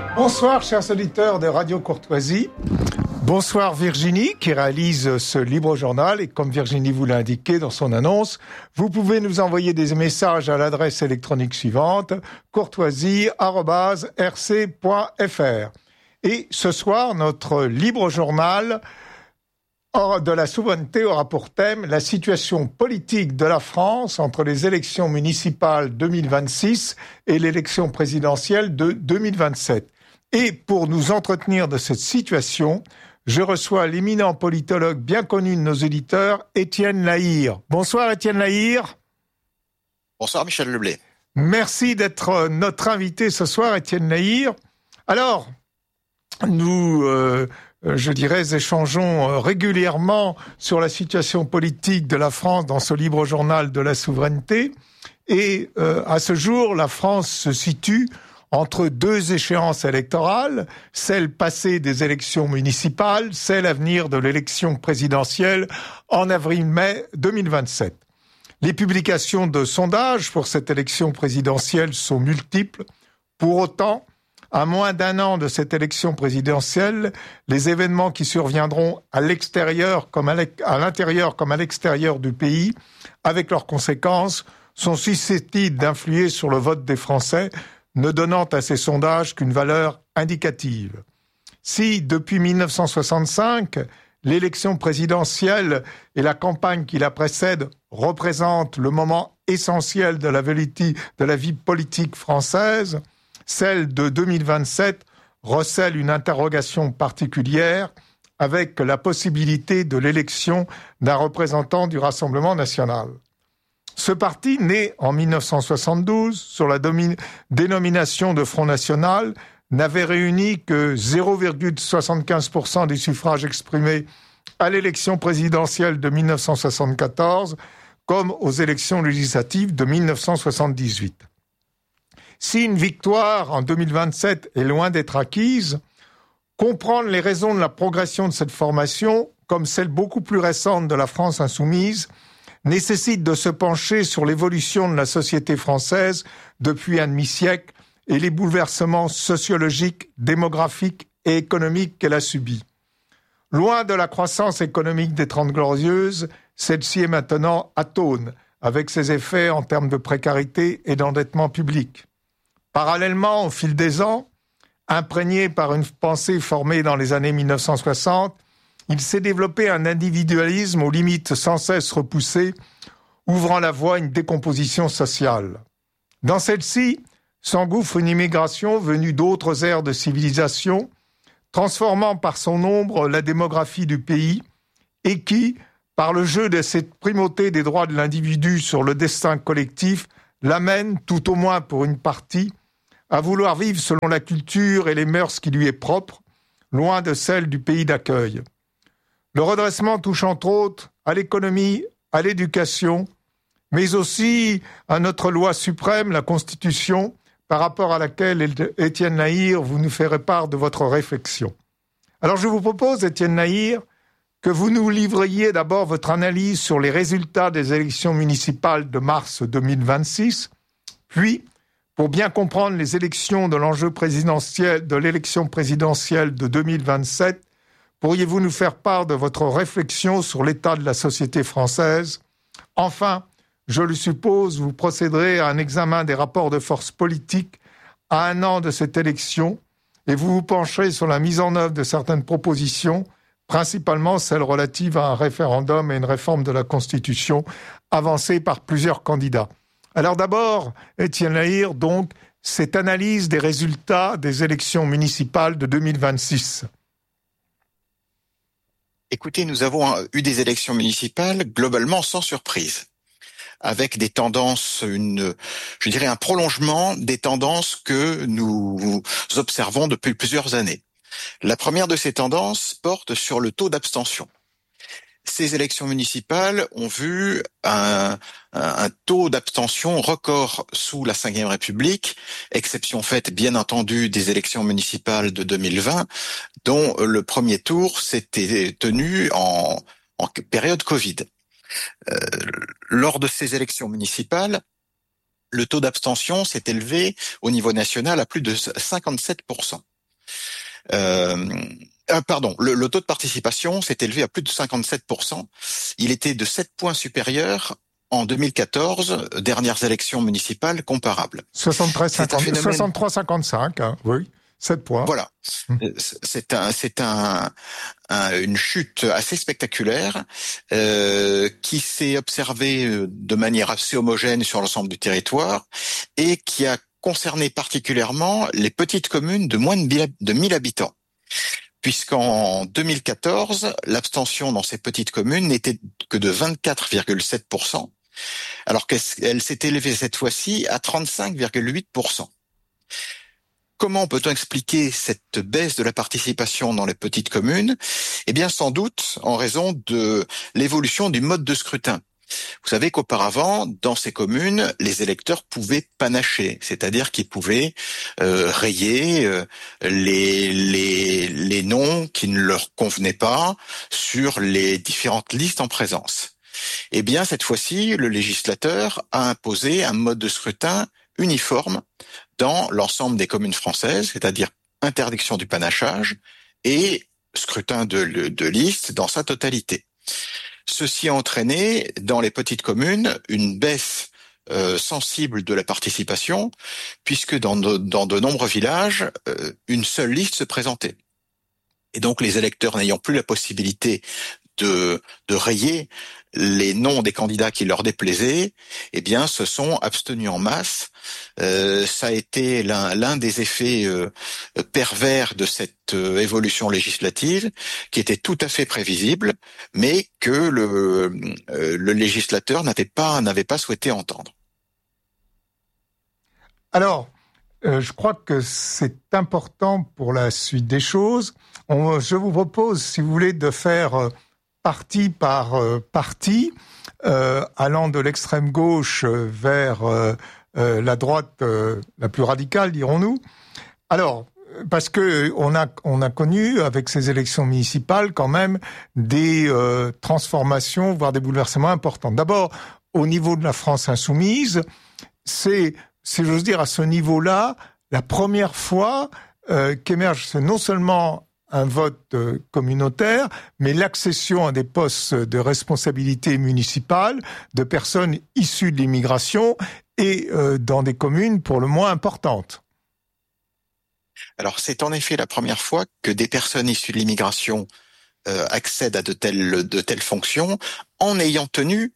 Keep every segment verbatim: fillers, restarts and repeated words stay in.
Bonsoir, chers auditeurs de Radio Courtoisie. Bonsoir Virginie, qui réalise ce libre journal. Et comme Virginie vous l'a indiqué dans son annonce, vous pouvez nous envoyer des messages à l'adresse électronique suivante, courtoisie arobase r c point f r. Et ce soir, notre libre journal de la souveraineté aura pour thème la situation politique de la France entre les élections municipales deux mille vingt-six et l'élection présidentielle de deux mille vingt-sept. Et pour nous entretenir de cette situation, je reçois l'éminent politologue bien connu de nos auditeurs, Étienne Lahire. Bonsoir Étienne Lahire. Bonsoir Michel Leblay. Merci d'être notre invité ce soir, Étienne Lahire. Alors, nous, euh, je dirais, échangeons régulièrement sur la situation politique de la France dans ce libre journal de la souveraineté. Et euh, à ce jour, la France se situe entre deux échéances électorales, celle passée des élections municipales, celle à venir de l'élection présidentielle en avril-mai deux mille vingt-sept. Les publications de sondages pour cette élection présidentielle sont multiples. Pour autant, à moins d'un an de cette élection présidentielle, les événements qui surviendront à l'extérieur comme à l'intérieur comme à l'extérieur du pays, avec leurs conséquences, sont susceptibles d'influer sur le vote des Français, ne donnant à ces sondages qu'une valeur indicative. Si, depuis mille neuf cent soixante-cinq, l'élection présidentielle et la campagne qui la précède représentent le moment essentiel de la de la vie politique française, celle de deux mille vingt-sept recèle une interrogation particulière avec la possibilité de l'élection d'un représentant du Rassemblement national. Ce parti, né en mille neuf cent soixante-douze, sur la domi- dénomination de Front National, n'avait réuni que zéro virgule soixante-quinze pour cent des suffrages exprimés à l'élection présidentielle de mille neuf cent soixante-quatorze, comme aux élections législatives de mille neuf cent soixante-dix-huit. Si une victoire en deux mille vingt-sept est loin d'être acquise, comprendre les raisons de la progression de cette formation, comme celle beaucoup plus récente de la France insoumise, nécessite de se pencher sur l'évolution de la société française depuis un demi-siècle et les bouleversements sociologiques, démographiques et économiques qu'elle a subis. Loin de la croissance économique des Trente Glorieuses, celle-ci est maintenant atone, avec ses effets en termes de précarité et d'endettement public. Parallèlement, au fil des ans, imprégné par une pensée formée dans les années mille neuf cent soixante, il s'est développé un individualisme aux limites sans cesse repoussées, ouvrant la voie à une décomposition sociale. Dans celle-ci, s'engouffre une immigration venue d'autres aires de civilisation, transformant par son nombre la démographie du pays, et qui, par le jeu de cette primauté des droits de l'individu sur le destin collectif, l'amène, tout au moins pour une partie, à vouloir vivre selon la culture et les mœurs qui lui est propre, loin de celle du pays d'accueil. Le redressement touche entre autres à l'économie, à l'éducation, mais aussi à notre loi suprême, la Constitution, par rapport à laquelle, Étienne Lahire, vous nous ferez part de votre réflexion. Alors je vous propose, Étienne Lahire, que vous nous livriez d'abord votre analyse sur les résultats des élections municipales de mars deux mille vingt-six, puis, pour bien comprendre les élections de l'enjeu présidentiel, de l'élection présidentielle de deux mille vingt-sept, pourriez-vous nous faire part de votre réflexion sur l'état de la société française ? Enfin, je le suppose, vous procéderez à un examen des rapports de force politiques à un an de cette élection et vous vous pencherez sur la mise en œuvre de certaines propositions, principalement celles relatives à un référendum et une réforme de la Constitution avancées par plusieurs candidats. Alors d'abord, Étienne Lahire, donc, cette analyse des résultats des élections municipales de deux mille vingt-six. Écoutez, nous avons eu des élections municipales globalement sans surprise, avec des tendances, une, je dirais un prolongement des tendances que nous observons depuis plusieurs années. La première de ces tendances porte sur le taux d'abstention. Ces élections municipales ont vu un, un, un taux d'abstention record sous la cinquième République, exception faite bien entendu des élections municipales de deux mille vingt, dont le premier tour s'était tenu en, en période Covid. Euh, lors de ces élections municipales, le taux d'abstention s'est élevé au niveau national à plus de cinquante-sept pour cent. Euh, euh, pardon, le, le taux de participation s'est élevé à plus de cinquante-sept pour cent. Il était de sept points supérieur en deux mille quatorze, dernières élections municipales comparables. soixante-treize, C'est un cinquante, phénomène... soixante-trois cinquante-cinq, hein, oui, sept points. Voilà. Hum. C'est un, c'est un, un, une chute assez spectaculaire euh, qui s'est observée de manière assez homogène sur l'ensemble du territoire et qui a concerné particulièrement les petites communes de moins de mille habitants. Puisqu'en deux mille quatorze, l'abstention dans ces petites communes n'était que de vingt-quatre virgule sept pour cent, alors qu'elle s'est élevée cette fois-ci à trente-cinq virgule huit pour cent. Comment peut-on expliquer cette baisse de la participation dans les petites communes? Eh bien, sans doute en raison de l'évolution du mode de scrutin. Vous savez qu'auparavant, dans ces communes, les électeurs pouvaient panacher, c'est-à-dire qu'ils pouvaient euh, rayer euh, les, les, les noms qui ne leur convenaient pas sur les différentes listes en présence. Eh bien, cette fois-ci, le législateur a imposé un mode de scrutin uniforme dans l'ensemble des communes françaises, c'est-à-dire interdiction du panachage et scrutin de, de liste dans sa totalité. Ceci a entraîné dans les petites communes une baisse euh, sensible de la participation, puisque dans de, dans de nombreux villages, euh, une seule liste se présentait. Et donc les électeurs n'ayant plus la possibilité de, de rayer les noms des candidats qui leur déplaisaient, eh bien, se sont abstenus en masse. Euh, ça a été l'un, l'un des effets euh, pervers de cette euh, évolution législative, qui était tout à fait prévisible, mais que le, euh, le législateur n'avait pas, n'avait pas souhaité entendre. Alors, euh, je crois que c'est important pour la suite des choses. On, je vous propose, si vous voulez, de faire euh, parti par euh, parti, euh, allant de l'extrême gauche vers euh, euh, la droite euh, la plus radicale, dirons-nous. Alors, parce que on a on a connu avec ces élections municipales quand même des euh, transformations, voire des bouleversements importants. D'abord, au niveau de la France insoumise, c'est, si j'ose dire, à ce niveau-là, la première fois euh, qu'émerge non seulement un vote communautaire, mais l'accession à des postes de responsabilité municipale de personnes issues de l'immigration et euh, dans des communes pour le moins importantes. Alors, c'est en effet la première fois que des personnes issues de l'immigration euh, accèdent à de telles, de telles fonctions en ayant tenu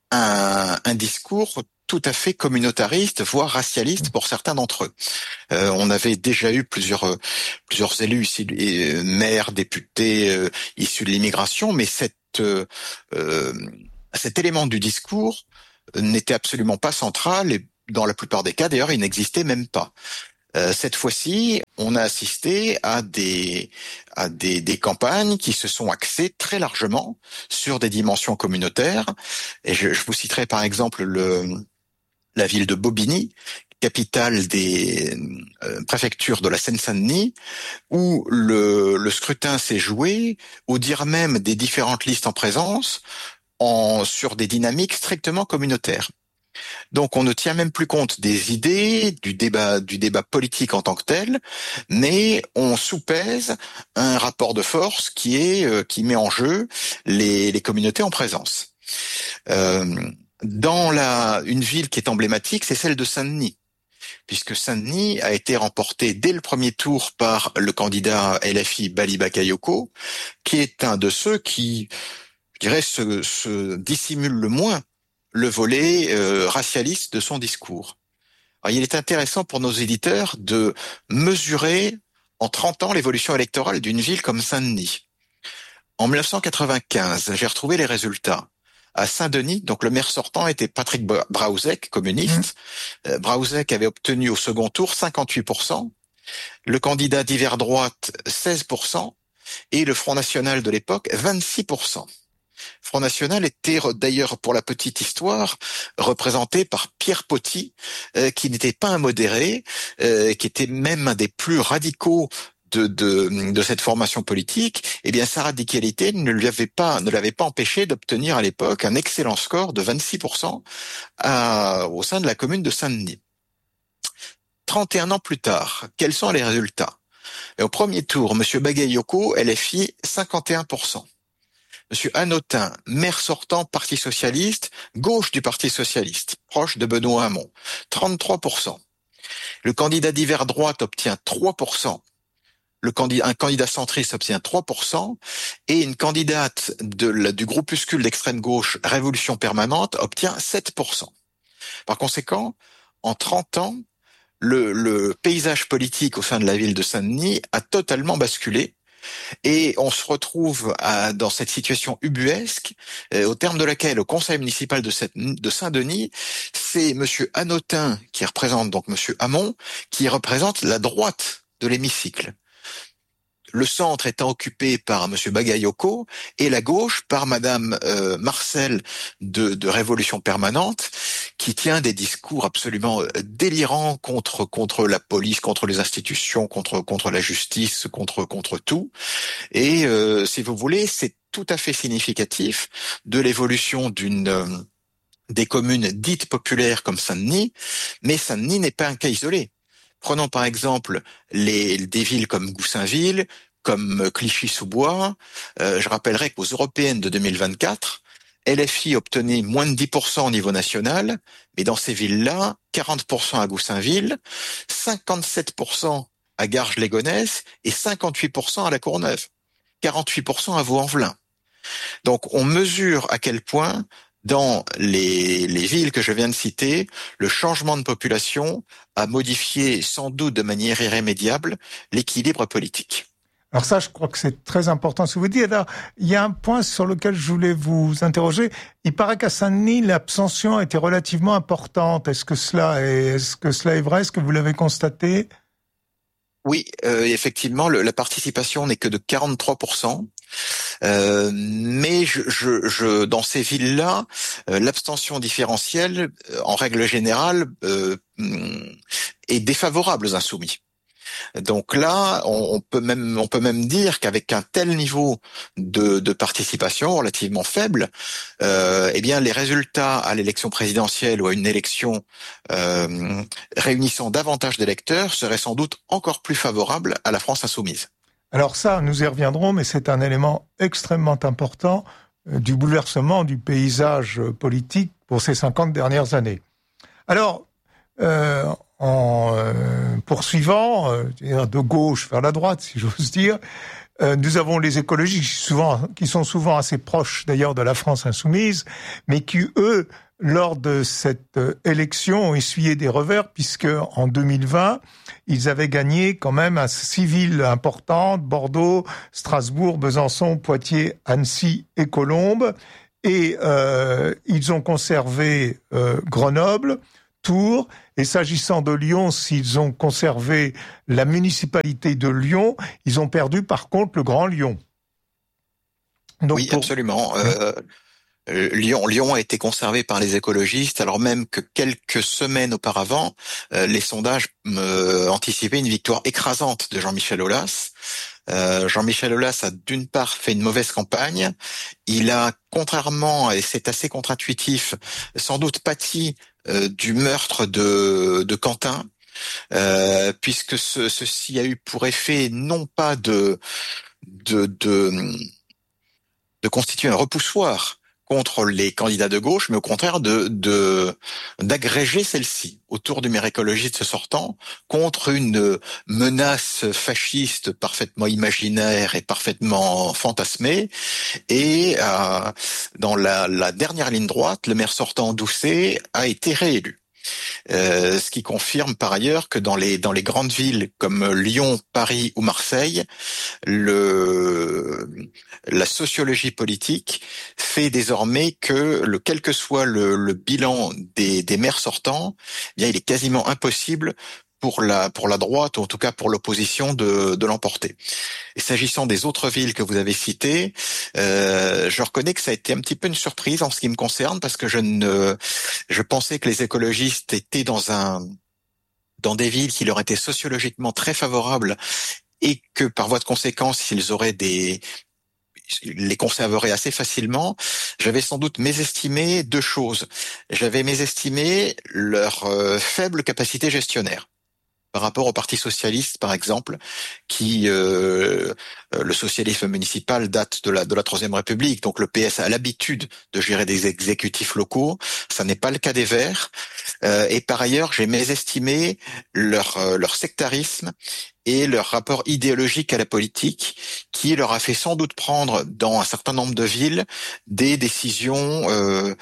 un, un discours tout à fait communautariste, voire racialiste pour certains d'entre eux. Euh, on avait déjà eu plusieurs euh, plusieurs élus ici, euh, maires, députés euh, issus de l'immigration, mais cette euh, euh, cet élément du discours n'était absolument pas central et dans la plupart des cas, d'ailleurs, il n'existait même pas. Euh, cette fois-ci, on a assisté à des à des, des campagnes qui se sont axées très largement sur des dimensions communautaires. Et je, je vous citerai par exemple le la ville de Bobigny, capitale des euh, préfectures de la Seine-Saint-Denis, où le, le scrutin s'est joué, au dire même des différentes listes en présence, en, sur des dynamiques strictement communautaires. Donc on ne tient même plus compte des idées, du débat, du débat politique en tant que tel, mais on soupèse un rapport de force qui est euh, qui met en jeu les, les communautés en présence. Euh, Dans la, une ville qui est emblématique, c'est celle de Saint-Denis, puisque Saint-Denis a été remporté dès le premier tour par le candidat L F I Bali Bakayoko, qui est un de ceux qui, je dirais, se, se dissimule le moins le volet euh, racialiste de son discours. Alors, il est intéressant pour nos éditeurs de mesurer en trente ans l'évolution électorale d'une ville comme Saint-Denis. En mille neuf cent quatre-vingt-quinze, j'ai retrouvé les résultats. À Saint-Denis, donc le maire sortant était Patrick Braouzek, communiste. Mmh. Euh, Braouzek avait obtenu au second tour cinquante-huit pour cent, le candidat d'hiver droite seize pour cent et le Front National de l'époque vingt-six pour cent. Front National était d'ailleurs, pour la petite histoire, représenté par Pierre Poty, euh, qui n'était pas un modéré, euh, qui était même un des plus radicaux De, de, de cette formation politique. Eh bien, sa radicalité ne lui avait pas, ne l'avait pas empêché d'obtenir à l'époque un excellent score de vingt-six pour cent à, au sein de la commune de Saint-Denis. trente et un ans plus tard, quels sont les résultats? Et au premier tour, Monsieur Bagayoko, L F I, cinquante et un pour cent. Monsieur Hanotin, maire sortant, Parti socialiste, gauche du Parti socialiste, proche de Benoît Hamon, trente-trois pour cent. Le candidat d'hiver droite obtient trois pour cent. Le candidat, un candidat centriste obtient trois pour cent et une candidate de la, du groupuscule d'extrême gauche Révolution permanente obtient sept pour cent. Par conséquent, en trente ans, le, le paysage politique au sein de la ville de Saint-Denis a totalement basculé et on se retrouve à, dans cette situation ubuesque euh, au terme de laquelle au conseil municipal de, cette, de Saint-Denis, c'est Monsieur Hanotin qui représente donc Monsieur Hamon qui représente la droite de l'hémicycle. Le centre étant occupé par Monsieur Bagayoko et la gauche par Madame euh, Marcel de, de Révolution permanente, qui tient des discours absolument délirants contre contre la police, contre les institutions, contre contre la justice, contre contre tout. Et euh, si vous voulez, c'est tout à fait significatif de l'évolution d'une euh, des communes dites populaires comme Saint-Denis, mais Saint-Denis n'est pas un cas isolé. Prenons par exemple les, des villes comme Goussainville, comme Clichy-sous-Bois. Euh, je rappellerai qu'aux européennes de deux mille vingt-quatre, L F I obtenait moins de dix pour cent au niveau national, mais dans ces villes-là, quarante pour cent à Goussainville, cinquante-sept pour cent à Garges-les-Gonesse et cinquante-huit pour cent à La Courneuve, quarante-huit pour cent à Vaux-en-Velin. Donc on mesure à quel point dans les, les villes que je viens de citer, le changement de population a modifié sans doute de manière irrémédiable l'équilibre politique. Alors ça, je crois que c'est très important ce que vous dites. Alors, il y a un point sur lequel je voulais vous interroger. Il paraît qu'à Saint-Denis, l'abstention a été relativement importante. Est-ce que cela est, est-ce que cela est vrai? Est-ce que vous l'avez constaté? Oui, euh, effectivement, le, la participation n'est que de quarante-trois pour cent. Euh, mais je, je, je, dans ces villes-là, euh, l'abstention différentielle, euh, en règle générale, euh, est défavorable aux insoumis. Donc là, on, on peut même, on peut même dire qu'avec un tel niveau de, de participation relativement faible, euh, eh bien, les résultats à l'élection présidentielle ou à une élection euh, réunissant davantage d'électeurs seraient sans doute encore plus favorables à la France insoumise. Alors ça, nous y reviendrons, mais c'est un élément extrêmement important euh, du bouleversement du paysage politique pour ces cinquante dernières années. Alors, euh, en euh, poursuivant, euh, de gauche vers la droite, si j'ose dire, euh, nous avons les écologistes qui, souvent, qui sont souvent assez proches d'ailleurs de la France insoumise, mais qui, eux, lors de cette euh, élection, ont essuyé des revers, puisque en deux mille vingt, ils avaient gagné quand même à six villes importantes, Bordeaux, Strasbourg, Besançon, Poitiers, Annecy et Colombes, et euh, ils ont conservé euh, Grenoble, Tours, et s'agissant de Lyon, s'ils ont conservé la municipalité de Lyon, ils ont perdu par contre le Grand Lyon. Donc, oui, pour... absolument. Euh, Lyon, Lyon a été conservé par les écologistes, alors même que quelques semaines auparavant, euh, les sondages euh, anticipaient une victoire écrasante de Jean-Michel Aulas. Euh, Jean-Michel Aulas a d'une part fait une mauvaise campagne, il a, contrairement, et c'est assez contre-intuitif, sans doute pâti euh, du meurtre de, de Quentin, euh, puisque ce, ceci a eu pour effet non pas de, de, de, de constituer un repoussoir contre les candidats de gauche, mais au contraire de, de d'agréger celle-ci autour du maire écologiste sortant contre une menace fasciste parfaitement imaginaire et parfaitement fantasmée. Et euh, dans la, la dernière ligne droite, le maire sortant Doucet a été réélu. Euh, ce qui confirme par ailleurs que dans les dans les grandes villes comme Lyon, Paris ou Marseille, le la sociologie politique fait désormais que le quel que soit le, le bilan des des maires sortants, eh bien il est quasiment impossible pour la pour la droite ou en tout cas pour l'opposition de de l'emporter. Et s'agissant des autres villes que vous avez citées, euh, je reconnais que ça a été un petit peu une surprise en ce qui me concerne parce que je ne je pensais que les écologistes étaient dans un dans des villes qui leur étaient sociologiquement très favorables et que par voie de conséquence ils auraient des les conserveraient assez facilement. J'avais sans doute mésestimé deux choses. J'avais mésestimé leur euh, faible capacité gestionnaire. par rapport au Parti socialiste, par exemple, qui euh, le socialisme municipal date de la de la Troisième République. Donc le P S a l'habitude de gérer des exécutifs locaux. Ça n'est pas le cas des Verts. Euh, et par ailleurs, j'ai mésestimé leur euh, leur sectarisme et leur rapport idéologique à la politique, qui leur a fait sans doute prendre dans un certain nombre de villes des décisions euh,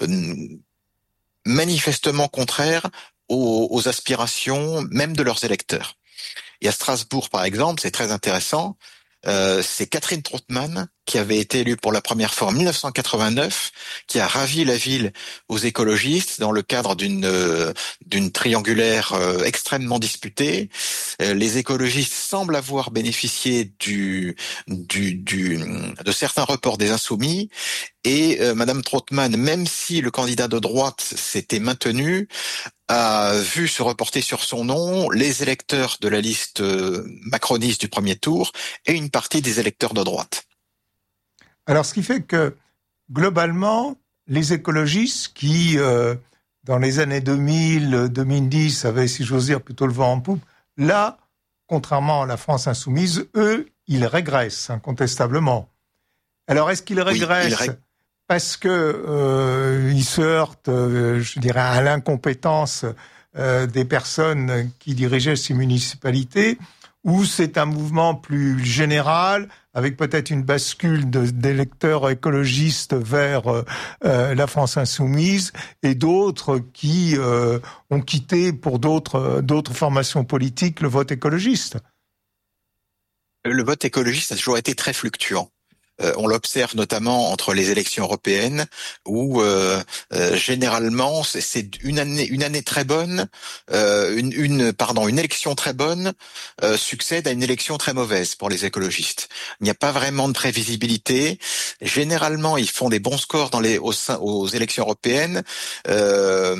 manifestement contraires aux, aux aspirations même de leurs électeurs. Et à Strasbourg, par exemple, c'est très intéressant, euh, c'est Catherine Trautmann, qui avait été élue pour la première fois en mille neuf cent quatre-vingt-neuf, qui a ravi la ville aux écologistes dans le cadre d'une euh, d'une triangulaire euh, extrêmement disputée. Euh, les écologistes semblent avoir bénéficié du, du, du de certains reports des insoumis. Et euh, Madame Trautmann, même si le candidat de droite s'était maintenu, a vu se reporter sur son nom les électeurs de la liste euh, macroniste du premier tour et une partie des électeurs de droite. Alors, ce qui fait que, globalement, les écologistes qui, euh, dans les années deux mille, deux mille dix, avaient, si j'ose dire, plutôt le vent en poupe, là, contrairement à la France insoumise, eux, ils régressent, incontestablement. Alors, est-ce qu'ils régressent oui, rég... parce que euh, ils se heurtent, euh, je dirais, à l'incompétence euh, des personnes qui dirigeaient ces municipalités, ou c'est un mouvement plus général, avec peut-être une bascule de, d'électeurs écologistes vers euh, la France insoumise, et d'autres qui euh, ont quitté pour d'autres, d'autres formations politiques le vote écologiste? Le vote écologiste a toujours été très fluctuant. Euh, on l'observe notamment entre les élections européennes où euh, euh, généralement c'est, c'est une année une année très bonne, euh, une, une pardon une élection très bonne euh, succède à une élection très mauvaise pour les écologistes. Il n'y a pas vraiment de prévisibilité. Généralement, ils font des bons scores dans les aux, aux élections européennes. Euh,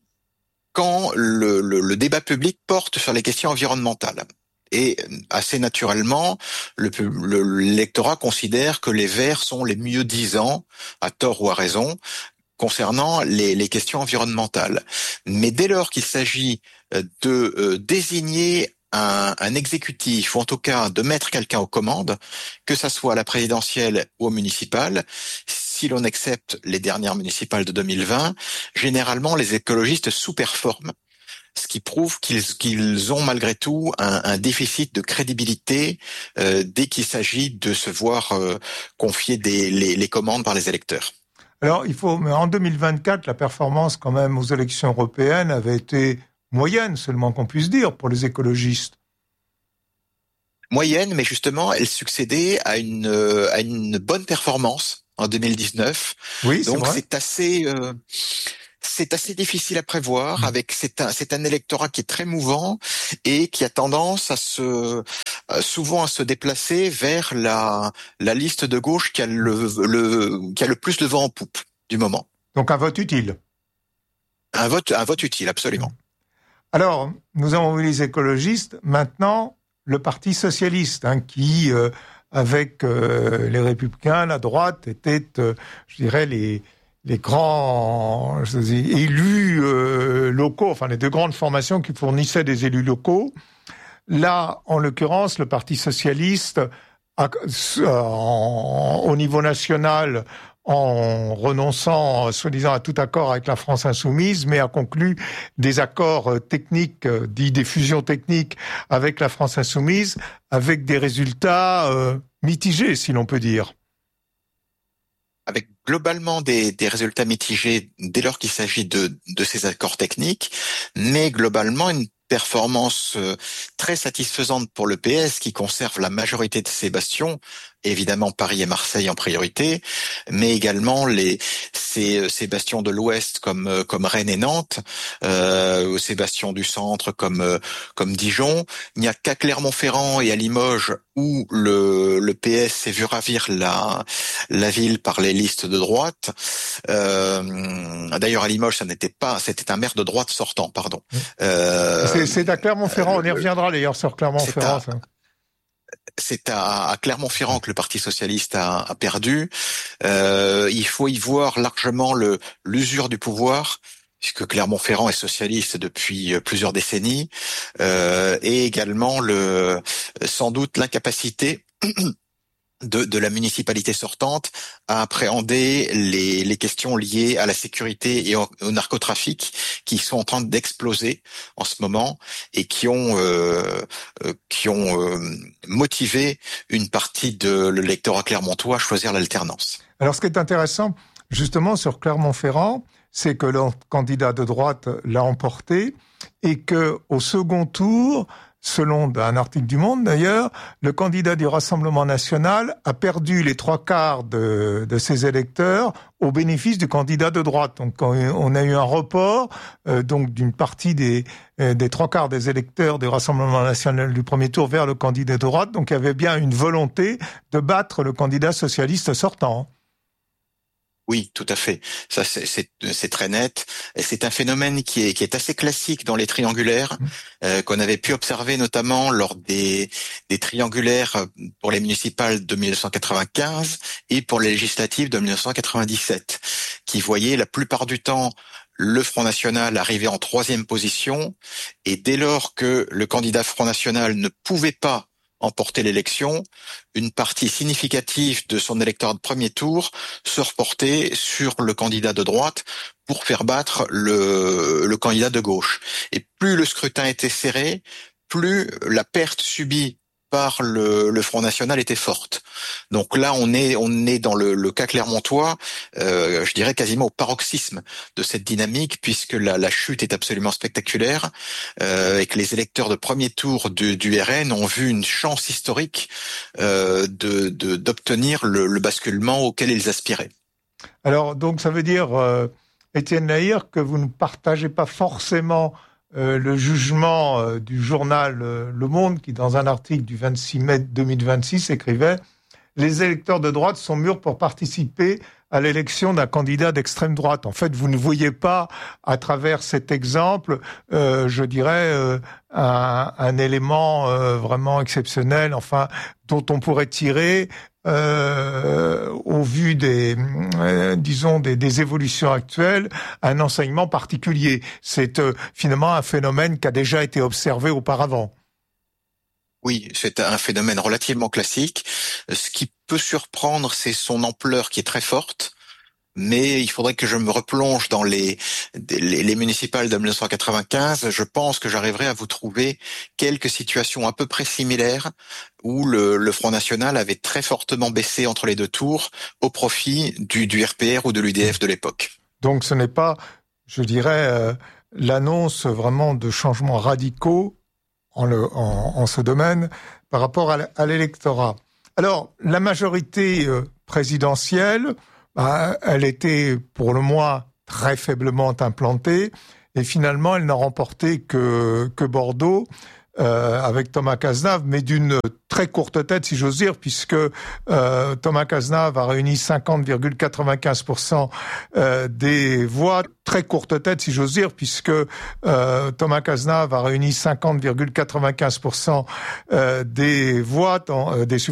quand le, le, le débat public porte sur les questions environnementales. Et assez naturellement, le, le, l'électorat considère que les Verts sont les mieux-disants, à tort ou à raison, concernant les, les questions environnementales. Mais dès lors qu'il s'agit de euh, désigner un, un exécutif, ou en tout cas de mettre quelqu'un aux commandes, que ça soit à la présidentielle ou au municipal, si l'on accepte les dernières municipales de deux mille vingt, généralement les écologistes sous-performent, ce qui prouve qu'ils, qu'ils ont malgré tout un, un déficit de crédibilité euh, dès qu'il s'agit de se voir euh, confier des, les, les commandes par les électeurs. Alors, il faut, mais en deux mille vingt-quatre, la performance quand même aux élections européennes avait été moyenne, seulement qu'on puisse dire, pour les écologistes. Moyenne, mais justement, elle succédait à une, à une bonne performance en deux mille dix-neuf. Oui, c'est Donc vrai. c'est assez... Euh, C'est assez difficile à prévoir. Avec c'est un c'est un électorat qui est très mouvant et qui a tendance à se souvent à se déplacer vers la la liste de gauche qui a le le qui a le plus de vent en poupe du moment. Donc un vote utile. Un vote un vote utile, absolument. Alors nous avons vu les écologistes. Maintenant le Parti socialiste, hein, qui euh, avec euh, les Républicains, la droite, était, euh, je dirais, les les grands je sais, élus euh, locaux, enfin les deux grandes formations qui fournissaient des élus locaux. Là, en l'occurrence, le Parti socialiste, a, en, au niveau national, en renonçant, soi-disant, à tout accord avec la France insoumise, mais a conclu des accords techniques, dits des fusions techniques avec la France insoumise, avec des résultats euh, mitigés, si l'on peut dire. Avec globalement des, des résultats mitigés dès lors qu'il s'agit de, de ces accords techniques, mais globalement une performance euh, très satisfaisante pour le P S qui conserve la majorité de ses bastions, évidemment Paris et Marseille en priorité, mais également les ces, ces bastions de l'Ouest comme comme Rennes et Nantes, euh, ces bastions du centre comme comme Dijon. Il n'y a qu'à Clermont-Ferrand et à Limoges où le le P S s'est vu ravir la la ville par les listes de droite. Euh, d'ailleurs à Limoges ça n'était pas, c'était un maire de droite sortant, pardon. Euh, c'est, c'est à Clermont-Ferrand, euh, on y reviendra d'ailleurs sur Clermont-Ferrand. C'est à, c'est à, à Clermont-Ferrand que le Parti socialiste a, a perdu. Euh, il faut y voir largement le, l'usure du pouvoir puisque Clermont-Ferrand est socialiste depuis plusieurs décennies, euh, et également le sans doute l'incapacité De, de la municipalité sortante à appréhender les, les questions liées à la sécurité et au, au narcotrafic qui sont en train d'exploser en ce moment et qui ont euh, euh, qui ont euh, motivé une partie de l'électorat clermontois à choisir l'alternance. Alors, ce qui est intéressant, justement, sur Clermont-Ferrand, c'est que le candidat de droite l'a emporté et que au second tour, selon un article du Monde d'ailleurs, le candidat du Rassemblement national a perdu les trois quarts de, de ses électeurs au bénéfice du candidat de droite. Donc on a eu un report euh, donc d'une partie des, des trois quarts des électeurs du Rassemblement national du premier tour vers le candidat de droite. Donc il y avait bien une volonté de battre le candidat socialiste sortant. Oui, tout à fait. Ça, c'est, c'est, c'est très net. Et c'est un phénomène qui est, qui est assez classique dans les triangulaires, euh, qu'on avait pu observer notamment lors des, des triangulaires pour les municipales de dix-neuf cent quatre-vingt-quinze et pour les législatives de dix-neuf cent quatre-vingt-dix-sept, qui voyaient la plupart du temps le Front National arriver en troisième position, et dès lors que le candidat Front National ne pouvait pas emporter l'élection, une partie significative de son électorat de premier tour se reportait sur le candidat de droite pour faire battre le, le candidat de gauche. Et plus le scrutin était serré, plus la perte subie par le, le Front National était forte. Donc là, on est on est dans le, le cas clermontois, euh, je dirais quasiment au paroxysme de cette dynamique, puisque la, la chute est absolument spectaculaire, euh, et que les électeurs de premier tour du, du R N ont vu une chance historique euh, de, de d'obtenir le, le basculement auquel ils aspiraient. Alors donc ça veut dire, euh, Étienne Lahire, que vous ne partagez pas forcément Euh, le jugement euh, du journal euh, Le Monde, qui dans un article du vingt-six mai deux mille vingt-six écrivait « Les électeurs de droite sont mûrs pour participer à l'élection d'un candidat d'extrême droite ». En fait, vous ne voyez pas, à travers cet exemple, euh, je dirais, euh, un, un élément euh, vraiment exceptionnel, enfin, dont on pourrait tirer Euh, au vu des, euh, disons, des, des évolutions actuelles, un enseignement particulier. C'est euh, finalement un phénomène qui a déjà été observé auparavant. Oui, c'est un phénomène relativement classique. Ce qui peut surprendre, c'est son ampleur qui est très forte. Mais il faudrait que je me replonge dans les, les, les municipales de dix-neuf cent quatre-vingt-quinze. Je pense que j'arriverai à vous trouver quelques situations à peu près similaires où le, le Front National avait très fortement baissé entre les deux tours au profit du, du R P R ou de l'U D F de l'époque. Donc ce n'est pas, je dirais, euh, l'annonce vraiment de changements radicaux en, le, en, en ce domaine par rapport à, à l'électorat. Alors, la majorité euh, présidentielle, bah, elle était pour le moins très faiblement implantée, et finalement elle n'a remporté que, que Bordeaux, euh, avec Thomas Cazenave, mais d'une très courte tête, si j'ose dire, puisque euh, Thomas Cazenave a réuni cinquante virgule quatre-vingt-quinze pour cent euh, des voix. Très courte tête, si j'ose dire, puisque euh, Thomas Cazenave a réuni cinquante virgule quatre-vingt-quinze pour cent euh, des voix, dans, euh, des